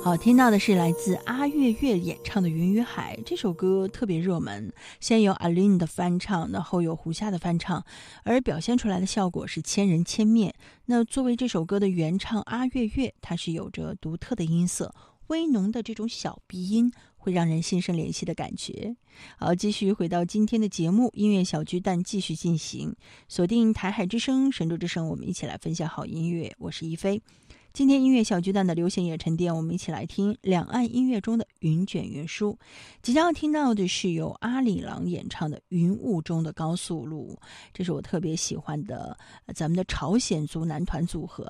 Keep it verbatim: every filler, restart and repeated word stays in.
好，听到的是来自阿月月演唱的《云与海》，这首歌特别热门，先有 Aline 的翻唱，那后有胡夏的翻唱，而表现出来的效果是千人千面。那作为这首歌的原唱阿月月，它是有着独特的音色，微浓的这种小鼻音会让人心生怜惜的感觉。好，继续回到今天的节目，音乐小巨蛋继续进行，锁定台海之声、神州之声，我们一起来分享好音乐。我是一飞。今天音乐小巨蛋的流行乐沉淀，我们一起来听两岸音乐中的云卷云舒。即将要听到的是由阿里郎演唱的《云雾中的高速路》，这是我特别喜欢的咱们的朝鲜族男团组合